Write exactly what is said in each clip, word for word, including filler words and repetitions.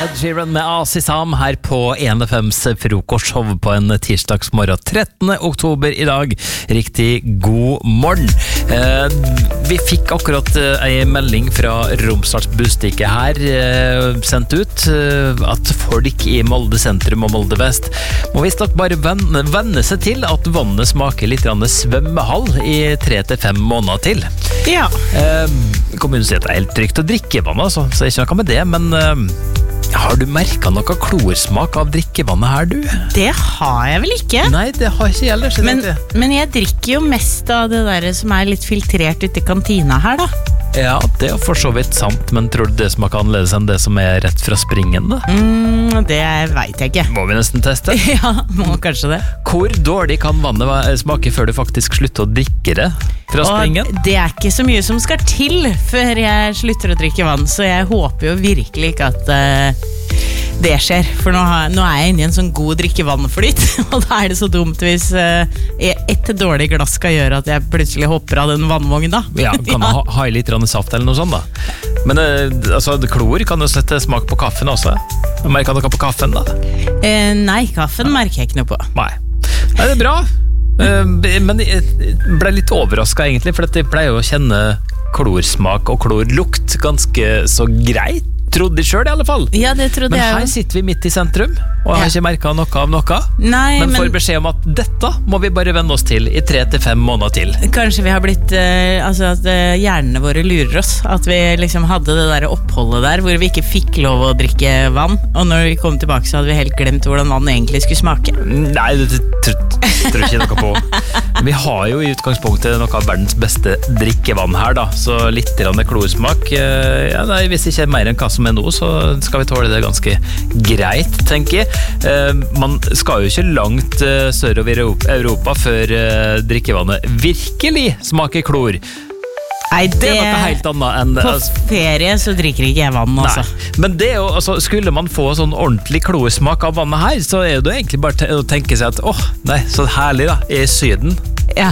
Ed Sheeran med Asisam her på en F M's frokostshow på en tirsdagsmorgen trettende oktober i dag. Riktig god morgen. Eh, vi fikk akkurat eh, en melding fra Romsdals Bustikke her, eh, sendt ut, eh, at folk i Molde sentrum og Molde vest må visst nok bare venne, venne seg til at vannet smaker litt grann svømmehall i tre til fem måneder til. Ja. Eh, kommunen sier at det er helt trygt å drikke vann, altså, så det er ikke noe med det, men eh, har du merket noe klorsmak av drikkevannet her, du? Det har jeg vel ikke. Nei, det har ikke jeg ellers. Men, men jeg drikker jo mest av det der som er litt filtrert ute i kantina her, da. Ja, det er for så vidt sant, men tror du det smaker annerledes enn det som er rett fra springen, da? Mm, det vet jeg ikke. Må vi nesten teste? Ja, må kanskje det. Hvor dårlig kan vannet smake før du faktisk slutter å drikke det fra springen? Og det er ikke så mye som skal til før jeg slutter å drikke vann, så jeg håper jo virkelig ikke at uh, det skjer. For nå, har, nå er jeg inne i en sånn god drikkevannflyt, og da er det så dumt hvis uh, et dårlig glass skal gjøre at jeg plutselig hopper av den vannvognen da. Ja, kan ja. ha, ha litt saft eller noe sånt da. Men uh, altså, klor kan jo sette smak på kaffen også. Merker du noe på kaffen da? Uh, nei, kaffen merker jeg ikke noe på. Nei, nei det er bra. Uh, men jeg ble litt overrasket egentlig, for jeg pleier å kjenne klorsmak og klorlukt ganske så greit. Trodde de selv i alle fall. Ja, det trodde men jeg. Men her sitter vi midt i sentrum, og jeg har ja. ikke merket noe av noe. Nei, men får men beskjed om at dette må vi bare vende oss til i tre til fem måneder til. Kanskje vi har blitt, uh, altså at uh, hjernene våre lurer oss. At vi liksom hadde det der oppholdet der, hvor vi ikke fikk lov å drikke vann. Og når vi kom tilbake, så hadde vi helt glemt hvordan vann egentlig skulle smake. Nei, det tror jeg ikke noe på. Vi har jo i utgangspunktet noe av verdens beste drikkevann her da, så litt grann klorsmak, uh, ja, nei, hvis ikke mer enn hva som er nå, så skal vi tåle det ganske greit, tenker jeg. Uh, man skal jo ikke langt uh, sørover i Europa før uh, drikkevannet virkelig smaker klor. Nei, det, det er noe helt annet enn på ferie så drikker ikke jeg vann altså. Nei, men det er jo, altså, skulle man få sånn ordentlig klorsmak av vannet her, så er det egentlig bare te- å tenke seg at åh, nei, så herlig da, i Syden. Ja.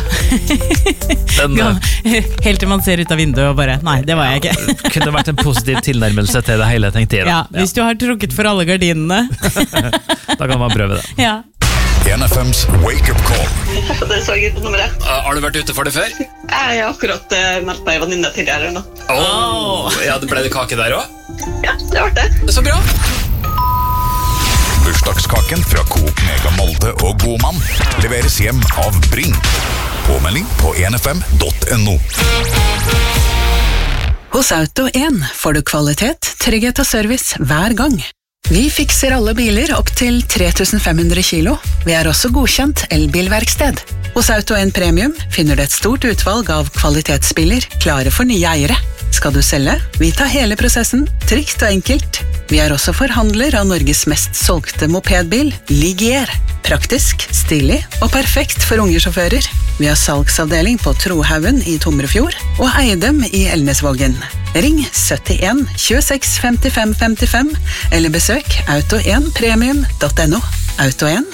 Den, ja. Helt til man ser ut av vinduet og bare, nei, det var jeg ikke. Det kunne vært en positiv tilnærmelse til det hele, tenkte jeg da. Ja, hvis du har trukket for alle gardinene. Da kan man prøve det. Ja. en F M's Wake Up Call. Det så jeg på nummeret. Uh, har du vært ute for det før? Jeg har akkurat uh, meldt meg venninne tidligere nå. Åh, oh, ja, det ble det kake der også? Ja, det var det. Så bra. Bursdagskaken fra Coop Mega Molde og Godmann leveres hjem av Bring. Påmelding på en f m punktum n o. Hos Auto en får du kvalitet, trygghet og service hver gang. Vi fikser alle biler opp til tre tusen fem hundre kilo. Vi er også godkjent elbilverksted. Hos Auto en Premium finner du et stort utvalg av kvalitetsbiler klare for nye eiere. Skal du selge? Vi tar hele prosessen, trygt og enkelt. Vi er også forhandler av Norges mest solgte mopedbil, Ligier. Praktisk, stilig og perfekt for unge sjåfører. Vi har salgsavdeling på Trohaugen i Tomrefjord og Eidem i Elnesvågen. Ring syttien tjueseks femtifem femtifem eller besøk auto en premium punktum n o. Auto en